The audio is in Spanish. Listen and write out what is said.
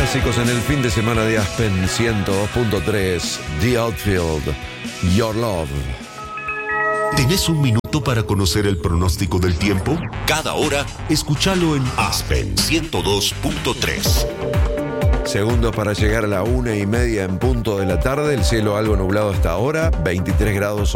clásicos en el fin de semana de Aspen 102.3, The Outfield, Your Love. ¿Tenés un minuto para conocer el pronóstico del tiempo? Cada hora, escúchalo en Aspen 102.3. Segundos para llegar a la 1:30 en punto de la tarde. El cielo algo nublado hasta ahora, 23 grados